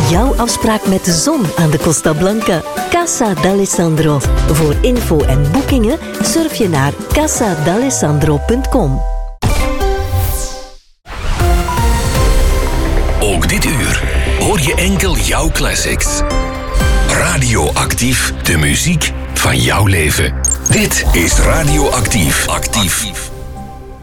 jouw afspraak met de zon aan de Costa Blanca. Casa d'Alessandro. Voor info en boekingen surf je naar casadalessandro.com. Ook dit uur hoor je enkel jouw classics. Radioactief, de muziek van jouw leven. Dit is Radioactief. Actief.